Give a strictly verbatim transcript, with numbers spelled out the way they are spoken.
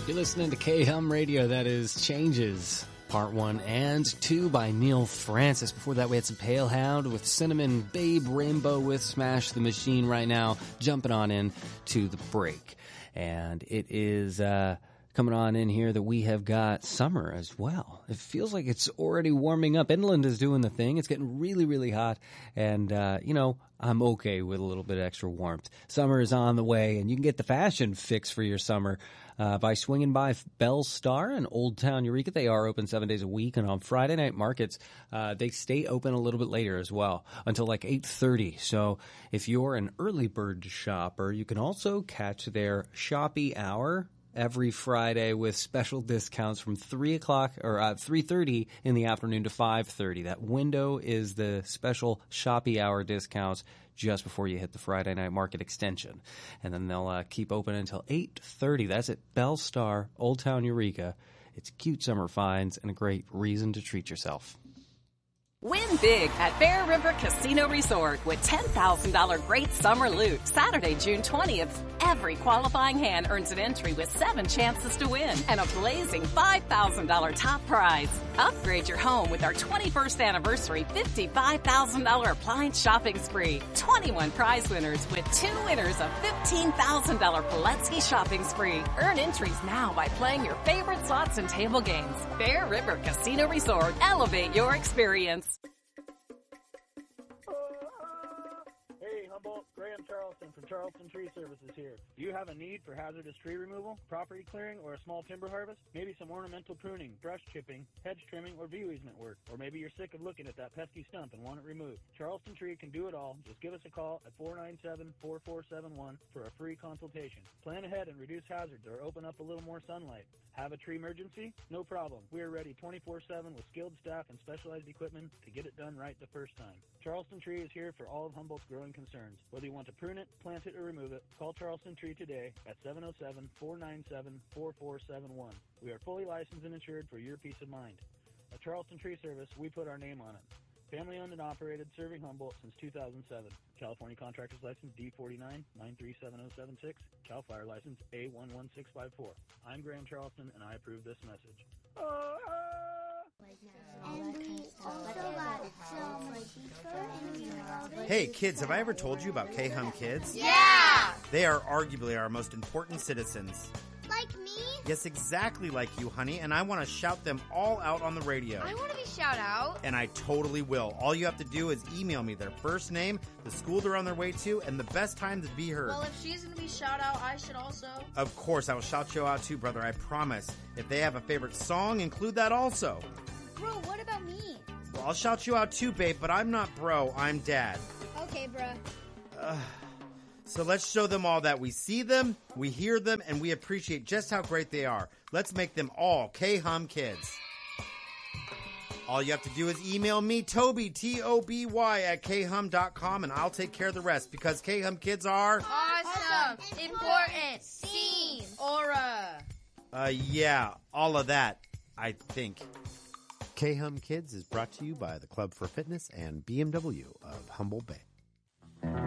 You're listening to K-Hum Radio. That is Changes, Part one and two by Neil Francis. Before that, we had some Pale Hound with Cinnamon, Babe Rainbow with Smash the Machine right now, jumping on in to the break. And it is uh, coming on in here that we have got summer as well. It feels like it's already warming up. Inland is doing the thing. It's getting really, really hot. And, uh, you know, I'm okay with a little bit of extra warmth. Summer is on the way, and you can get the fashion fix for your summer Uh, by swinging by Bell Star in Old Town Eureka. They are open seven days a week, and on Friday night markets, uh, they stay open a little bit later as well, until like eight thirty. So if you're an early bird shopper, you can also catch their Shoppy Hour every Friday with special discounts from three o'clock or uh, three thirty in the afternoon to five thirty. That window is the special Shoppy Hour discounts just before you hit the Friday night market extension. And then they'll uh, keep open until eight thirty. That's at Bell Star, Old Town Eureka. It's cute summer finds and a great reason to treat yourself. Win big at Bear River Casino Resort with ten thousand dollars great summer loot. Saturday, June twentieth. Every qualifying hand earns an entry with seven chances to win and a blazing five thousand dollars top prize. Upgrade your home with our twenty-first anniversary fifty-five thousand dollars appliance shopping spree. twenty-one prize winners with two winners of fifteen thousand dollars Pulaski shopping spree. Earn entries now by playing your favorite slots and table games. Bear River Casino Resort. Elevate your experience. Hey, Humboldt, Graham Charleston from Charleston Tree Services here. Do you have a need for hazardous tree removal, property clearing, or a small timber harvest? Maybe some ornamental pruning, brush chipping, hedge trimming, or view easement work. Or maybe you're sick of looking at that pesky stump and want it removed. Charleston Tree can do it all. Just give us a call at four nine seven, four four seven one for a free consultation. Plan ahead and reduce hazards or open up a little more sunlight. Have a tree emergency? No problem. We are ready twenty-four seven with skilled staff and specialized equipment to get it done right the first time. Charleston Tree is here for all of Humboldt's growing concerns. Whether you want to prune it, plant it, or remove it, call Charleston Tree today at seven oh seven, four nine seven, four four seven one. We are fully licensed and insured for your peace of mind. At Charleston Tree Service, we put our name on it. Family owned and operated, serving Humboldt since two thousand seven. California Contractors License D forty-nine, nine three seven oh seven six. Cal Fire License A one one six five four. I'm Graham Charleston, and I approve this message. Uh, Hey kids, have I ever told you about K-Hum Kids? Yeah! They are arguably our most important citizens. Like me? Yes, exactly like you, honey, and I want to shout them all out on the radio. I want to be shout out. And I totally will. All you have to do is email me their first name, the school they're on their way to, and the best time to be heard. Well, if she's going to be shout out, I should also. Of course, I will shout you out too, brother, I promise. If they have a favorite song, include that also. Bro, what about me? Well, I'll shout you out too, babe, but I'm not bro, I'm dad. Okay, bruh. Uh, so let's show them all that we see them, we hear them, and we appreciate just how great they are. Let's make them all K-Hum Kids. All you have to do is email me, Toby, T O B Y, at K hum dot com, and I'll take care of the rest, because K-Hum Kids are... Awesome! Important! Scene! Aura! Uh, yeah, all of that, I think. K-Hum Kids is brought to you by the Club for Fitness and B M W of Humboldt Bay.